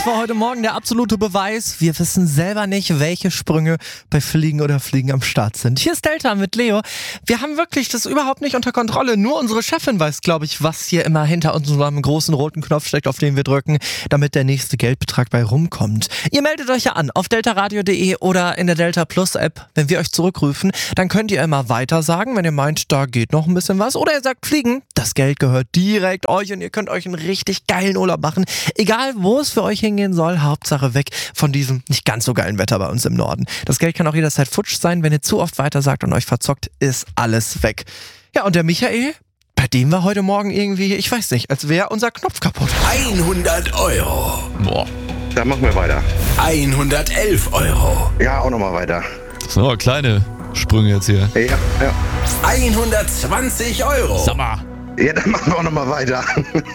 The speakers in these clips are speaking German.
Das war heute Morgen der absolute Beweis. Wir wissen selber nicht, welche Sprünge bei Fliegen oder Fliegen am Start sind. Hier ist Delta mit Leo. Wir haben wirklich das überhaupt nicht unter Kontrolle. Nur unsere Chefin weiß, glaube ich, was hier immer hinter unserem großen roten Knopf steckt, auf den wir drücken, damit der nächste Geldbetrag bei rumkommt. Ihr meldet euch ja an auf deltaradio.de oder in der Delta Plus App. Wenn wir euch zurückrufen, dann könnt ihr immer weiter sagen, wenn ihr meint, da geht noch ein bisschen was. Oder ihr sagt Fliegen, das Geld gehört direkt euch und ihr könnt euch einen richtig geilen Urlaub machen. Egal, wo es für euch hingehen soll, Hauptsache weg von diesem nicht ganz so geilen Wetter bei uns im Norden. Das Geld kann auch jederzeit futsch sein, wenn ihr zu oft weiter sagt und euch verzockt, ist alles weg. Ja, und der Michael, bei dem war heute Morgen irgendwie, ich weiß nicht, als wäre unser Knopf kaputt. 100 Euro. Boah. Dann machen wir weiter. 111 Euro. Ja, auch nochmal weiter. So, kleine Sprünge jetzt hier. Ja. 120 Euro. Sag mal. Ja, dann machen wir auch nochmal weiter.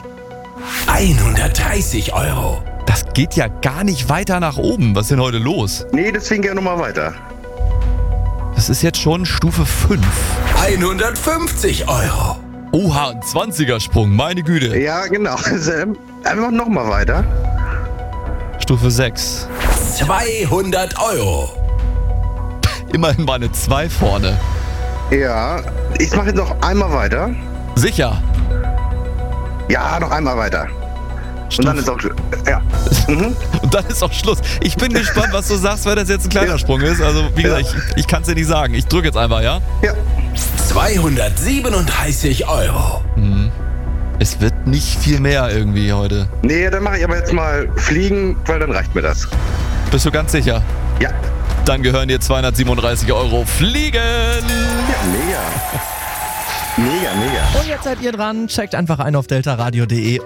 130 Euro. Das geht ja gar nicht weiter nach oben. Was ist denn heute los? Nee, deswegen gerne nochmal weiter. Das ist jetzt schon Stufe 5. 150 Euro. Oha, ein 20er-Sprung, meine Güte. Ja, genau. Einfach nochmal weiter. Stufe 6. 200 Euro. Immerhin mal eine 2 vorne. Ja, ich mache jetzt noch einmal weiter. Sicher. Ja, noch einmal weiter. Und dann ist auch... Ja. Und dann ist auch Schluss. Ich bin gespannt, was du sagst, weil das jetzt ein kleiner Sprung ist. Also, wie gesagt, ich kann es dir nicht sagen. Ich drücke jetzt einfach, ja? Ja. 237 Euro. Es wird nicht viel mehr irgendwie heute. Nee, dann mache ich aber jetzt mal Fliegen, weil dann reicht mir das. Bist du ganz sicher? Ja. Dann gehören dir 237 Euro Fliegen. Ja, mega. Mega. Und jetzt seid ihr dran. Checkt einfach ein auf deltaradio.de